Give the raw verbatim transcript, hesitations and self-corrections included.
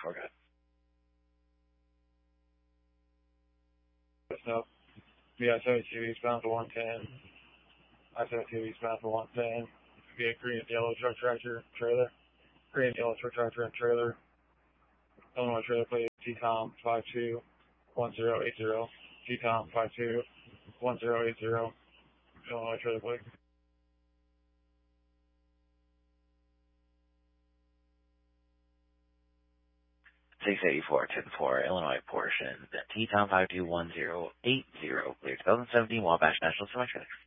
four, good. No. V I seventy-two eastbound for one ten. I seventy-two eastbound for one ten. Be a green and yellow truck tractor trailer. Green and yellow truck tractor and trailer. Illinois trailer plate T COM five two one zero eight zero. T COM five two one zero eight zero. Illinois trailer plate. six eighty-four ten four, Illinois portion, T COM five two one zero eight zero, clear two thousand seventeen Wabash National Semi-Trailer.